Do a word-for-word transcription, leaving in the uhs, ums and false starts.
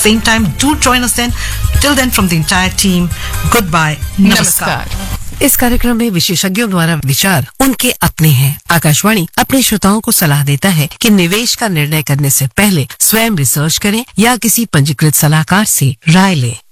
same time. Do join us then. Till then, from the entire team, goodbye. Namaskar. इस कार्यक्रम में विशेषज्ञों द्वारा विचार उनके अपने हैं। आकाशवाणी अपने श्रोताओं को सलाह देता है कि निवेश का निर्णय करने से पहले स्वयं रिसर्च करें या किसी पंजीकृत सलाहकार से राय लें।